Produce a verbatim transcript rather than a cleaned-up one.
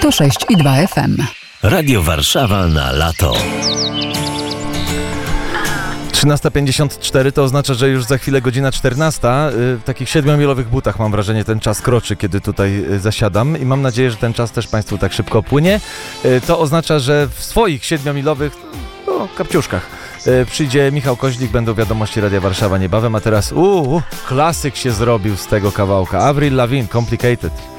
sto sześć i dwa F M. Radio Warszawa na lato. trzynasta pięćdziesiąt cztery to oznacza, że już za chwilę godzina czternasta. W takich siedmiomilowych butach mam wrażenie ten czas kroczy, kiedy tutaj zasiadam i mam nadzieję, że ten czas też Państwu tak szybko płynie. To oznacza, że w swoich siedmiomilowych no, kapciuszkach przyjdzie Michał Koźlik, będą wiadomości Radia Warszawa niebawem, a teraz uuu, klasyk się zrobił z tego kawałka. Avril Lavigne, Complicated.